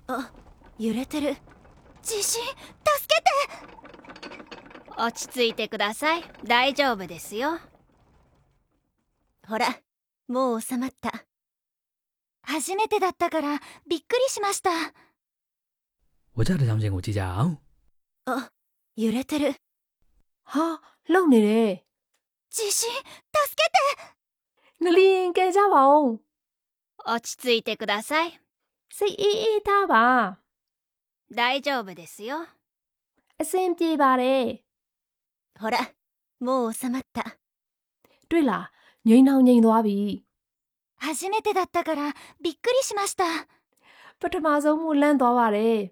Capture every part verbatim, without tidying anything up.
あ、揺れてる。地震、助けて。 落ち着いてください。大丈夫ですよ。 ほら、もう収まった。初めてだったからびっくりしました。 ဝကြတစ်ကြောင်းချင်းကိုကြည့်ကြအောင်。 あ、揺れてる。 ဟာလှုပ်နေတယ်。 地震、助けて。 ငလျင်ကဲကြပါဦး。 落ち着いてください。 စိတ်အေးအေးထားပါ。 大丈夫ですよ。 အဆင်ပြေပါတယ်。 ほら、もう収まった。 တွေ့လားငိမ့်အောင်ငိမ့်သွားပြီ。 初めてだったからびっくりしました。 ပထမဆုံးမို့လန့်သွားပါတယ်。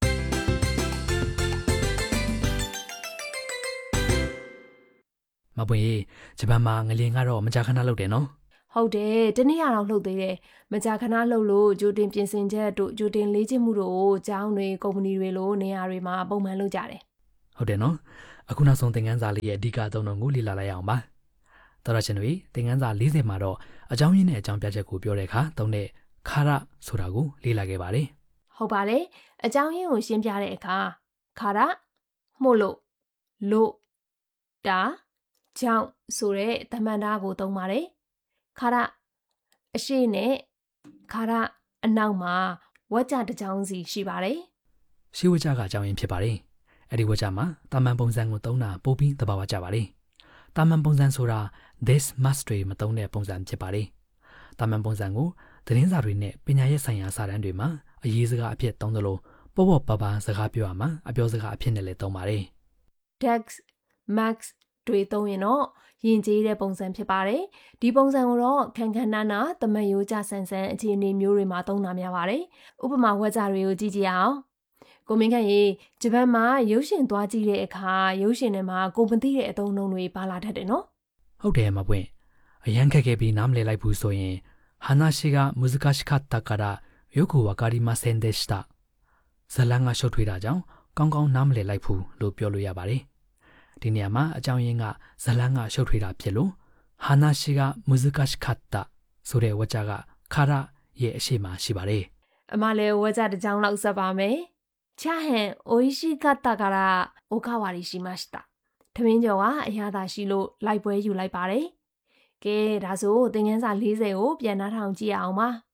မပွင့်ရေဂျပန်မှာငလျင်ကတော့မကြာခဏလှုပ်တယ်နော်ဟုတ်တယ်တနေ့ရအောင်လှုပ်သေးတယ်မကြာခဏလှုပ်လို့ဂျိုတင်ပြင်ဆင်ချက်တို့ဂျိုတင်လေ့ကျင့်မှုတို့ကိုကျောင်းတွေကုမ္ပဏီတွေလိုနေရာတွေမှာပုံမှန်လုပ်ကြတယ်ဟုတ်တယ်နော်အခုနောက်ဆုံးသင်ခန်းစာလေးရဲ့အဓိကအသုံးအနှုန်းကိုလေ့လာလိုက်အောင်ပါတော်ရရှင်တွေသင်ခန်းစာ၄၀မှာတော့အကြောင်းရင်းနဲ့အကြောင်းပြချက်ကိုပြောတဲ့အခါသုံးတဲ့ခါရဆိုတာကိုလေ့လာခဲ့ပါတယ်ဟုတ်ပါတယ်အကြောင်းရင်းကိုရှင်းပြတဲ့အခါခါရမှုလို့လို့တာကြောင့်ဆိုတဲ့သမန္တာကိုသုံးပါတယ်ခါရအရှိနဲ့ခါရအနောက်မှာဝကြတစ်ကြောင်းစီရှိပါတယ်ရှိဝကြကအကြောင်းရင်းဖြစ်ပါတယ်အဲ့ဒီဝကြမှာတာမန်ပုံစံကိုသုံးတာပိုပြီးသဘာဝကျပါတယ်တာမန်ပုံစံဆိုတာ this must တွေမသုံးတဲ့ပုံစံဖြစ်ပါတယ်တာမန်ပုံစံကိုသတင်းစာတွေနဲ့ပညာရေးဆိုင်ရာစာတမ်းတွေမှာအရေးစကားအဖြစ်သုံးသလိုပေါ့ပေါ့ပါပါစကားပြောရမှာအပြောစကားအဖြစ်နဲ့လည်းသုံးပါတယ် dex max တွေသုံးရင်တော့ယဉ်ကျေးတဲ့ပုံစံဖြစ်ပါတယ်ဒီပုံစံကိုတော့ခန်းခန်းနာနာတမန်ရိုးကြဆန်ဆန်အခြေအနေမျိုးတွေမှာသုံးတာများပါတယ်ဥပမာဝက်ကြတွေကိုကြည့်ကြည့်အောင်ကိုမင်းခန့်ရေဂျပန်မှာရုပ်ရှင်သွားကြည့်တဲ့အခါရုပ်ရှင်ထဲမှာကိုမသိတဲ့အသုံးအနှုန်းတွေပါလာတတ်တယ်နော်ဟုတ်တယ်မပွင့်အရန်ခက်ခဲ့ပြီးနားမလည်လိုက်ဘူးဆိုရင်話が難しかったからよくわかりませんでしたဇလန်ကရှုပ်ထွေးတာကြောင့်ကောင်းကောင်းနားမလည်လိုက်ဘူးလို့ပြောလို့ရပါတယ်ဒီနေရာမှာအကြောင်းရင်းကဇလန်ကရှုပ်ထွေးတာဖြစ်လို့話が難しかったဆိုတဲ့ဝကြကခါရရဲ့အရှိမရှိပါတယ်အမလည်းဝကြတစ်ကြောင်းလောက်ဆက်ပါမယ်チャーヘン美味しかったからおかわりしましたထမင်းကျော်ကအရသာရှိလို့လိုက်ပွဲယူလိုက်ပါတယ်ကဲဒါဆိုသင်ခန်းစာ၄၀ကိုပြန်နှားထောင်ကြည့်အောင်ပါ